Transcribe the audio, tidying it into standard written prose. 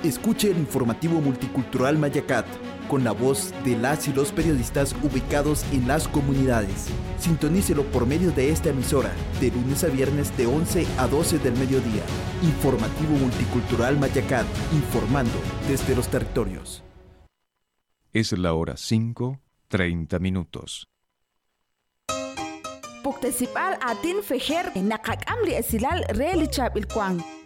Escuche el informativo multicultural Mayacat, con la voz de las y los periodistas ubicados en las comunidades. Sintonícelo por medio de esta emisora, de lunes a viernes de 11 a 12 del mediodía. Informativo multicultural Mayacat, informando desde los territorios. Es la hora 5:30. Puktesipal atin fejer nakak amri esilal reali chap il kwang.